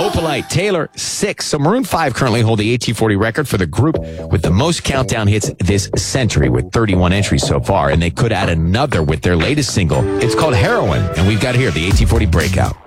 Opalite, Taylor, 6. So Maroon 5 currently hold the AT40 record for the group with the most countdown hits this century with 31 entries so far. And they could add another with their latest single. It's called Heroin. And we've got here the AT40 Breakout.